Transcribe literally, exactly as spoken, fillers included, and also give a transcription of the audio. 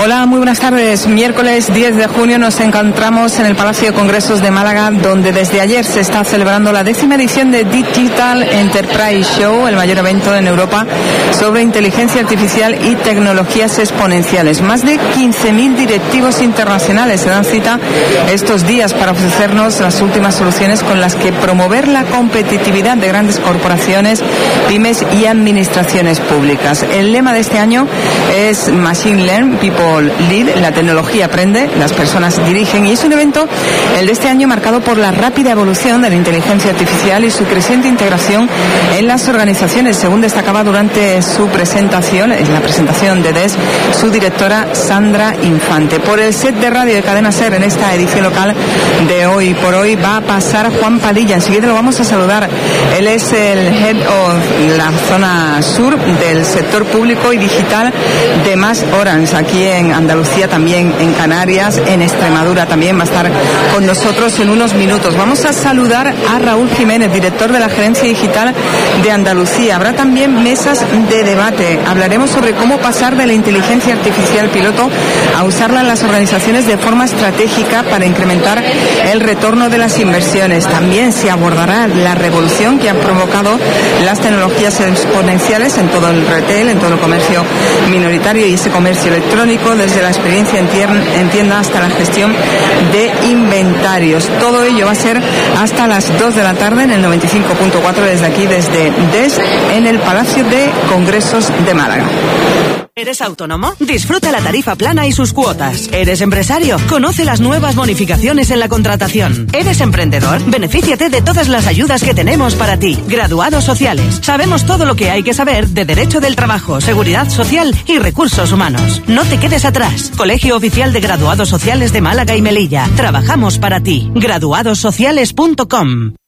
Hola, muy buenas tardes. Miércoles diez de junio nos encontramos en el Palacio de Congresos de Málaga, donde desde ayer se está celebrando la décima edición de Digital Enterprise Show, el mayor evento en Europa sobre inteligencia artificial y tecnologías exponenciales. Más de quince mil directivos internacionales se dan cita estos días para ofrecernos las últimas soluciones con las que promover la competitividad de grandes corporaciones, pymes y administraciones públicas. El lema de este año es Machine Learn, People Lead, la tecnología aprende, las personas dirigen, y es un evento, el de este año, marcado por la rápida evolución de la inteligencia artificial y su creciente integración en las organizaciones, según destacaba durante su presentación, en la presentación de D E S, su directora Sandra Infante. Por el set de radio de Cadena SER en esta edición local de Hoy por Hoy va a pasar Juan Padilla. Enseguida lo vamos a saludar. Él es el Head of la zona sur del sector público y digital de Más Orange, aquí en en Andalucía, también en Canarias, en Extremadura también va a estar con nosotros en unos minutos. Vamos a saludar a Raúl Jiménez, director de la Gerencia Digital de Andalucía. Habrá también mesas de debate. Hablaremos sobre cómo pasar de la inteligencia artificial piloto a usarla en las organizaciones de forma estratégica para incrementar el retorno de las inversiones. También se abordará la revolución que han provocado las tecnologías exponenciales en todo el retail, en todo el comercio minoritario y ese comercio electrónico, desde la experiencia en tienda hasta la gestión de inventarios. Todo ello va a ser hasta las dos de la tarde en el noventa y cinco punto cuatro desde aquí, desde D E S, en el Palacio de Congresos de Málaga. ¿Eres autónomo? Disfruta la tarifa plana y sus cuotas. ¿Eres empresario? Conoce las nuevas bonificaciones en la contratación. ¿Eres emprendedor? Benefíciate de todas las ayudas que tenemos para ti. Graduados sociales. Sabemos todo lo que hay que saber de derecho del trabajo, seguridad social y recursos humanos. No te quedes atrás. Colegio Oficial de Graduados Sociales de Málaga y Melilla. Trabajamos para ti. graduados sociales punto com.